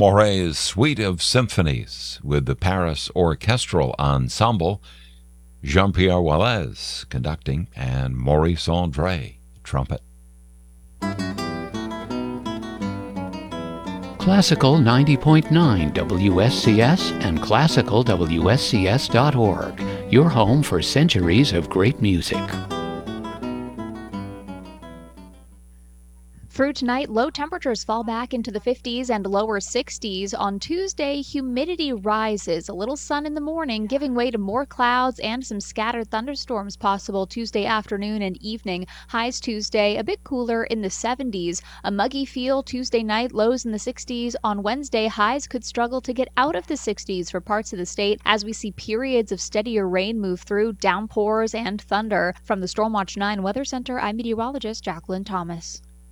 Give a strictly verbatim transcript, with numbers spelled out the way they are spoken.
Maury's Suite of Symphonies with the Paris Orchestral Ensemble, Jean-Pierre Wallace conducting, and Maurice Andre, trumpet. Classical ninety point nine W S C S and classical W S C S dot org, your home for centuries of great music. Through tonight, low temperatures fall back into the fifties and lower sixties. On Tuesday, humidity rises. A little sun in the morning, giving way to more clouds and some scattered thunderstorms possible Tuesday afternoon and evening. Highs Tuesday, a bit cooler in the seventies. A muggy feel Tuesday night, lows in the sixties. On Wednesday, highs could struggle to get out of the sixties for parts of the state as we see periods of steadier rain move through, downpours, and thunder. From the Stormwatch nine Weather Center, I'm meteorologist Jacqueline Thomas.